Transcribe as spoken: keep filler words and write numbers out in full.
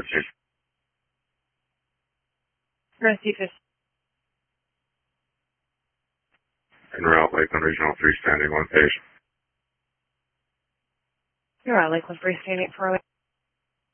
Chief. Recife. En route, Lakeland Regional three standing one patient. You're right, Lakeland three standing for